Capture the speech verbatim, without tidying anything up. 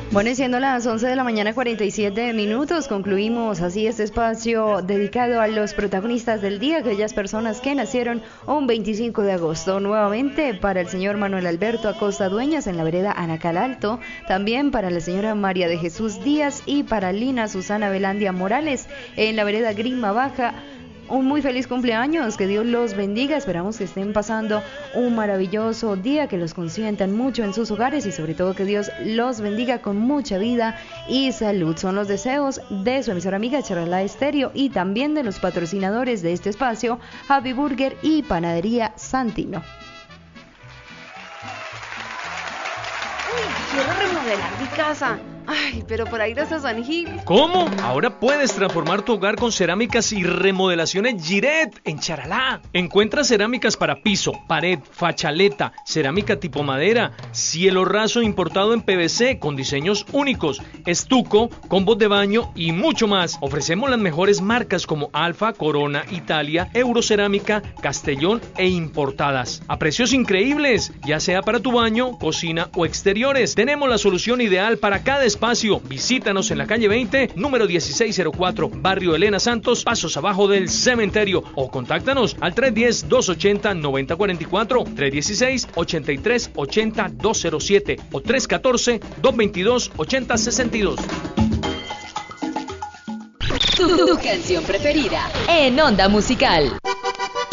Bueno, y siendo las once de la mañana cuarenta y siete minutos, concluimos así este espacio dedicado a los protagonistas del día, aquellas personas que nacieron un veinticinco de agosto. Nuevamente para el señor Manuel Alberto Acosta Dueñas en la vereda Anacal Alto, también para la señora María de Jesús Díaz y para Lina Susana Velandia Morales en la vereda Grima Baja. Un muy feliz cumpleaños, que Dios los bendiga, esperamos que estén pasando un maravilloso día, que los consientan mucho en sus hogares y sobre todo que Dios los bendiga con mucha vida y salud. Son los deseos de su emisora amiga Charalá Estéreo y también de los patrocinadores de este espacio, Happy Burger y Panadería Santino. Uy, quiero remodelar mi casa. Ay, pero por ahí está San Gil. ¿Cómo? Ahora puedes transformar tu hogar con cerámicas y remodelaciones Giret en Charalá. Encuentra cerámicas para piso, pared, fachaleta, cerámica tipo madera, cielo raso importado en P V C con diseños únicos, estuco, combos de baño y mucho más. Ofrecemos las mejores marcas como Alfa, Corona, Italia, Eurocerámica, Castellón e importadas. A precios increíbles, ya sea para tu baño, cocina o exteriores. Tenemos la solución ideal para cada espacio. Visítanos en la calle veinte, número dieciséis cero cuatro, barrio Elena Santos, pasos abajo del cementerio, o contáctanos al tres uno cero, dos ocho cero, nueve cero cuatro cuatro, tres uno seis, ocho tres ocho cero, dos cero siete o tres uno cuatro, dos dos dos, ocho cero seis dos. Tu, tu canción preferida en Onda Musical.